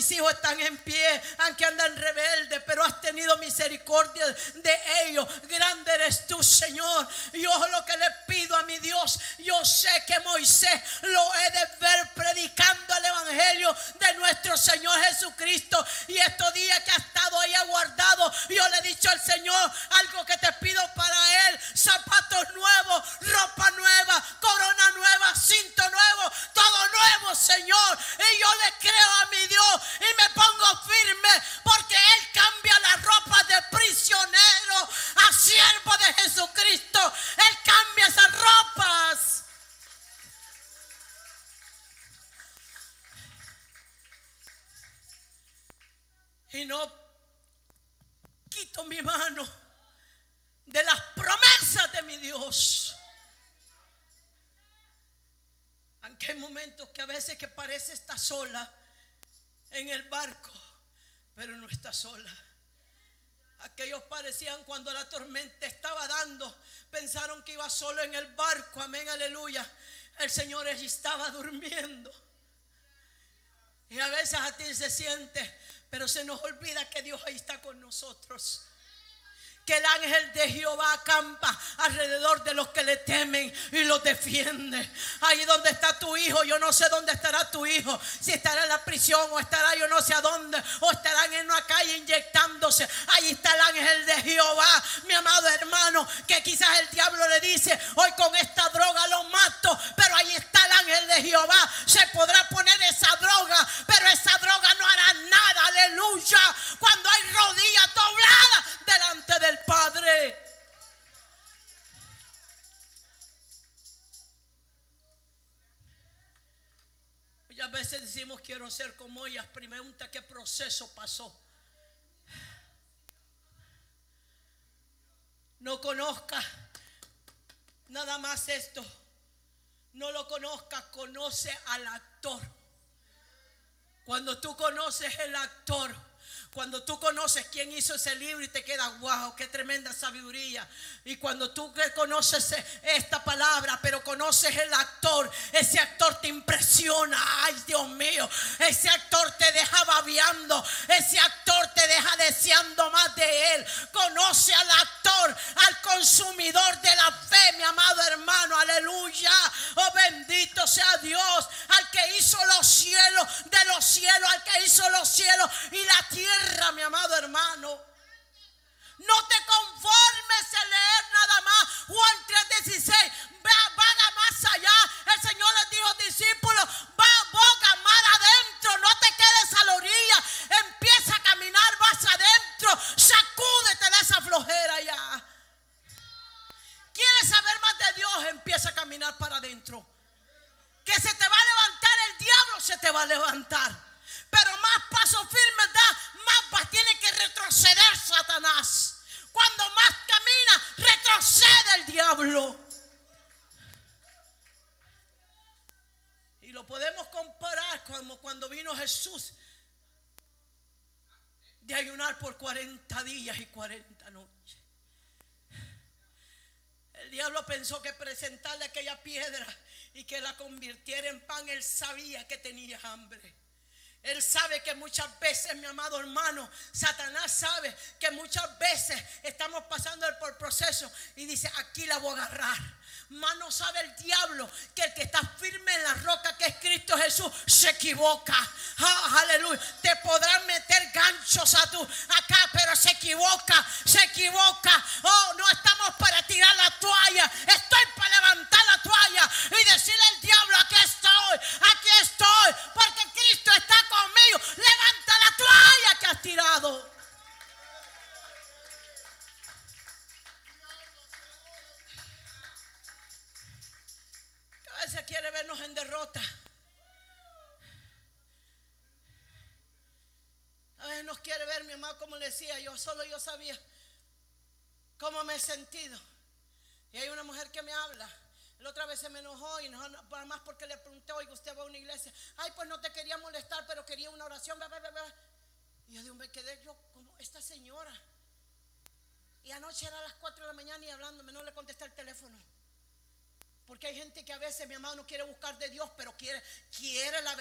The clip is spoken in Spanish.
mis hijos están en pie, aunque andan rebeldes, pero has tenido misericordia de ellos. Grande eres tú, Señor. Yo lo que le pido a mi Dios, yo sé que Moisés lo he de ver predicando el evangelio de nuestro Señor Jesucristo. Y estos días que ha estado ahí aguardado, yo le he dicho al Señor, algo que te pido para él: zapatos nuevos, ropa nueva, corona nueva, cinto nuevo, todo nuevo, Señor. Y yo le creo a mi Dios y me pongo firme, porque él cambia las ropas de prisionero a siervo de Jesucristo. Él cambia esas ropas. Y no quito mi mano de las promesas de mi Dios. Aunque hay momentos que a veces que parece estar sola en el barco, pero no está sola. Aquellos parecían, cuando la tormenta estaba dando, pensaron que iba solo en el barco. Amén, aleluya. El Señor estaba durmiendo. Y a veces a ti se siente, pero se nos olvida que Dios ahí está con nosotros. Que el ángel de Jehová acampa alrededor de los que le temen y los defiende. Ahí donde está tu hijo, yo no sé dónde estará tu hijo. Si estará en la prisión o estará yo no sé a dónde, o estarán en una calle inyectándose. Ahí está el ángel de Jehová, mi amado hermano, que quizás el diablo le dice: hoy con esta droga lo mato. Pero ahí está el ángel de Jehová. Se podrá poner esa droga, pero esa droga no hará nada. Aleluya. Cuando hay rodillas dobladas delante del Padre. Muchas veces decimos: quiero ser como ellas. Pregunta qué proceso pasó. No conozca nada más esto. No lo conozca, conoce al actor. Cuando tú conoces el actor, cuando tú conoces quién hizo ese libro y te queda: wow, qué tremenda sabiduría. Y cuando tú conoces esta palabra, pero conoces el actor, ese actor te impresiona. Ay, Dios mío, ese actor te deja babeando, ese actor te deja deseando más de él. Conoce al actor, al consumidor de la fe, mi amado hermano, aleluya. Oh, bendito sea Dios, al que hizo los cielos de los cielos, al que hizo los cielos y la tierra, mi amado hermano. No te conformes en leer nada más Juan 3:16. Vaga más allá. El Señor les dijo: discípulos, boga más adentro. No te quedes a la orilla. Empieza a caminar más adentro. Sacúdete de esa flojera ya. ¿Quieres saber más de Dios? Empieza a caminar para adentro. Que se te va a levantar el diablo, se te va a levantar. Pero más paso firme da, más tiene que retroceder Satanás. Cuando más camina, retrocede el diablo. Y lo podemos comparar como cuando vino Jesús de ayunar por 40 días y 40 noches. El diablo pensó que presentarle aquella piedra y que la convirtiera en pan, él sabía que tenía hambre. Él sabe que muchas veces, mi amado hermano, Satanás sabe que muchas veces estamos pasando por proceso y dice: aquí la voy a agarrar. Mas no sabe el diablo que el que está firme en la roca, que es Cristo Jesús, se equivoca. Aleluya. Te podrán meter ganchos acá, pero se equivoca, se equivoca. Oh, no estamos para tirar la toalla. Estoy para levantar la toalla y decirle al diablo: aquí estoy, porque Cristo está conmigo. Levanta la toalla que has tirado. A veces quiere vernos en derrota. A veces nos quiere ver, mi mamá, como le decía, yo sabía cómo me he sentido. Y hay una mujer que me habla. La otra vez se me enojó y no, nada más porque le pregunté: oiga, ¿usted va a una iglesia? Ay, pues no te quería molestar, pero quería una oración. Y yo digo, me quedé yo como esta señora. Y anoche era a las 4 de la mañana y hablándome, no le contesté el teléfono. Porque hay gente que a veces, mi amado, no quiere buscar de Dios, pero quiere la